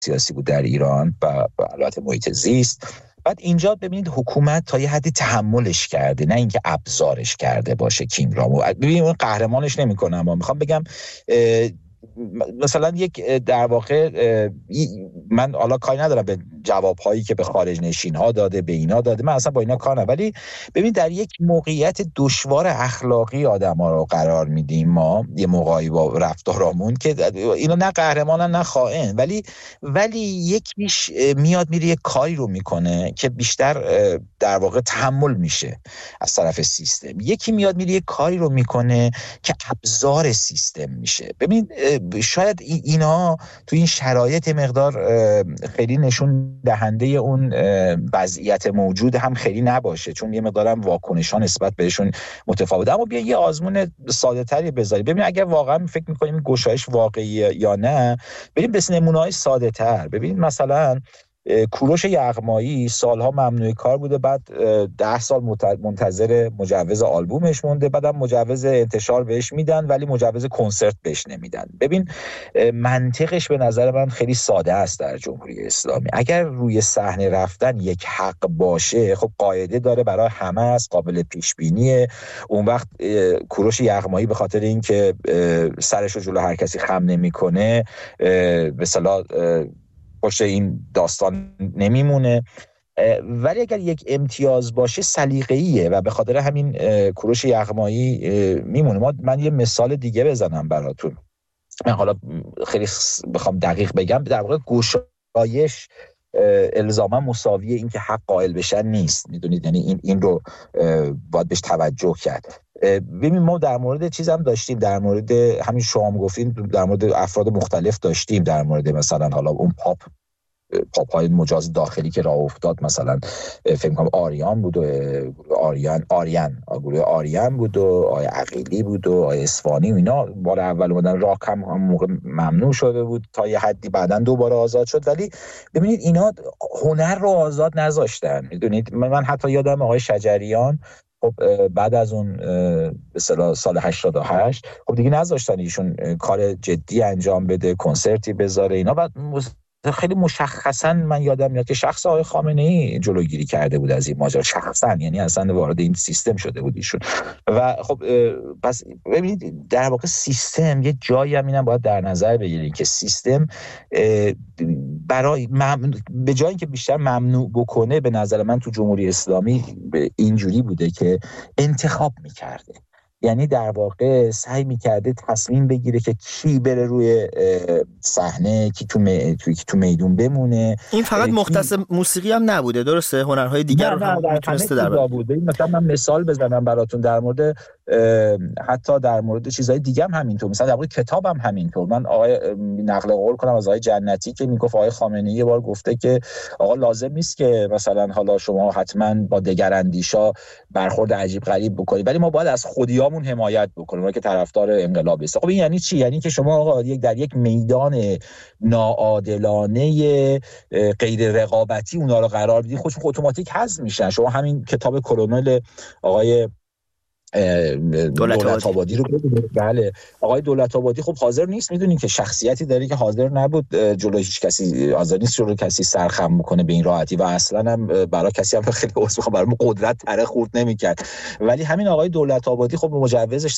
سیاسی بود در ایران و البته محیط زیست. بعد اینجا ببینید حکومت تا یه حدی تحملش کرده، نه اینکه ابزارش کرده باشه کینگ رامو. ببینید اون قهرمانش نمی‌کنم، اما میخوام بگم مثلا یک در واقع من حالا کاری ندارم به جوابهایی که به خارج نشین‌ها داده، به اینا داده، من اصلا با اینا کار ندارم، ولی ببین در یک موقعیت دشوار اخلاقی آدم‌ها رو قرار میدیم ما، یه موقعی با رفتارامون که اینا نه قهرمانن نه خائن، ولی یکیش میاد میره یک کاری رو میکنه که بیشتر در واقع تحمل میشه از طرف سیستم، یکی میاد میره یک کاری رو میکنه که ابزار سیستم میشه. ببین شاید اینا تو این شرایط مقدار خیلی نشون دهنده اون وضعیت موجود هم خیلی نباشه، چون یه مقدار هم واکنش‌ها نسبت بهشون متفاوته. اما بیا یه آزمون ساده تری بذاریم، ببین اگر واقعا فکر می‌کنیم گشایش واقعیه یا نه، بریم به نمونه‌های ساده تر. ببین مثلا کوروش یغمایی سالها ممنوع کار بوده، بعد 10 سال منتظر مجوز آلبومش مونده، بعدم مجوز انتشار بهش میدن ولی مجوز کنسرت بهش نمیدن. ببین منطقش به نظر من خیلی ساده است در جمهوری اسلامی. اگر روی صحنه رفتن یک حق باشه، خب قاعده داره برای همه است، قابل پیش بینیه. اون وقت کوروش یغمایی به خاطر اینکه سرش رو جلو هر کسی خم نمیکنه به اصطلاح پشت این داستان نمیمونه. ولی اگر یک امتیاز باشه سلیقه‌ایه و به خاطر همین کوروش یغمایی میمونه. من یه مثال دیگه بزنم براتون، من حالا خیلی بخوام دقیق بگم، در واقع گشایش الزاما مساویه این که حق قائل بشن نیست، میدونید، یعنی این رو باید بهش توجه کرد. ببین ما در مورد چیز هم داشتیم، در مورد همین شما هم گفتیم، در مورد افراد مختلف داشتیم، در مورد مثلا حالا اون پاپ های مجاز داخلی که راه افتاد، مثلا فکر کنم آریان بود و گروه آریان بود و آقای عقیلی بود و آقای اصفهانی و اینا بار اول اومدن، راک هم موقع ممنوع شده بود تا یه حدی، بعداً دوباره آزاد شد. ولی ببینید اینا هنر رو آزاد نذاشتن، میدونید. من حتی یادم آقای شجریان خب بعد از اون به اصطلاح سال 88 خب دیگه نذاشتن ایشون کار جدی انجام بده، کنسرتی بذاره اینا. بعد خیلی مشخصا من یادم میاد که شخص آقای خامنه‌ای جلوگیری کرده بود از این ماجرا، شخصا، یعنی اصلا وارد این سیستم شده بود ایشون. و خب پس ببینید در واقع سیستم یه جایی هم اینم باید در نظر بگیرید که سیستم برای به جایی که بیشتر ممنوع بکنه، به نظر من تو جمهوری اسلامی اینجوری بوده که انتخاب میکرده، یعنی در واقع سعی میکرده تصمیم بگیره که کی بره روی صحنه، کی تو میدون بمونه. این فقط مختص موسیقی هم نبوده، درسته؟ هنرهای دیگر رو هم میتونسته در بوده. مثلا من مثال بزنم براتون در مورد حتی در مورد چیزهای دیگه هم همینطور، مثلا در مورد کتاب هم همینطور. من آقای نقل قول کنم از آقای جنتی که میگفت آقای خامنه‌ای یه بار گفته که آقا لازم نیست که مثلا حالا شما حتما با دگراندیشا برخورد عجیب غریب بکنید، ولی ما باید از خودیامون حمایت بکنیم، ما که طرفدار انقلاب است. خب این یعنی چی؟ یعنی که شما آقا در یک میدان ناعادلانه غیر رقابتی اونا رو قرار بدید، خودشون اتوماتیک حذف میشن. شما همین کتاب کرونل آقای دولت‌آبادی رو ببینید. بله آقای دولت‌آبادی خب حاضر نیست، میدونین که شخصیتی داره که حاضر نبود جلوی هیچ کسی، حاضر نیست جلوی کسی سرخم بکنه به این راحتی و اصلا هم برای کسی هم خیلی برای قدرت تره خورد نمیکرد. ولی همین آقای دولت‌آبادی خب مجوز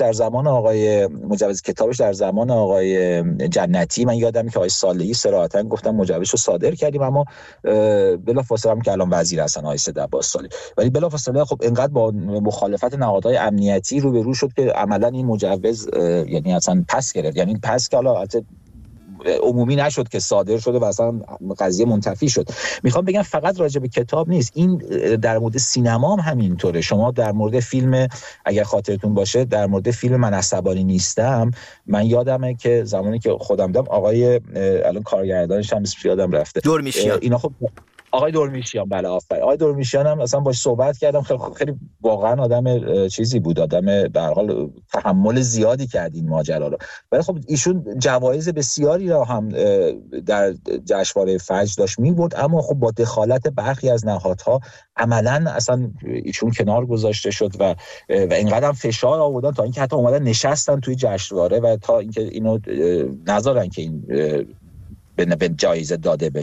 کتابش در زمان آقای جنتی، من یادم که آقای صالحی صراحتاً گفتن مجوزش رو صادر کردیم، اما بلافاصله هم که الان وزیر هستن آقای سید عباس صالحی، ولی بلافاصله خب اینقدر با مخالفت نهادهای امنیتی روبرو شد که عملاً این مجوز یعنی اصلا پس گرفت. یعنی پس که حالا عمومی نشد که صادر شده و اصلا قضیه منتفی شد. میخوام بگم فقط راجع به کتاب نیست، این در مورد سینما هم همینطوره. شما در مورد فیلم، اگر خاطرتون باشه، در مورد فیلم من عصبانی نیستم، من یادمه که زمانی که خودم دیدم آقای الان کارگردانش هم اسمش یادم رفته، دورمیشیان، اینا خب آقای دورمیشیان، بله آفرین، آقای دورمیشیان هم اصلا باهاش صحبت کردم، خیلی واقعا آدم چیزی بود، آدم به هر حال تحمل زیادی کرد این ماجرا رو. ولی خب ایشون جوایز بسیاری را هم در جشنواره فجر داشت می‌برد، اما خب با دخالت برخی از نهادها عملاً اصلا ایشون کنار گذاشته شد و اینقدر فشار آوردن تا اینکه حتی اومدن نشستن توی جشنواره و تا اینکه اینو نذارن که این به جایزه داده بشه.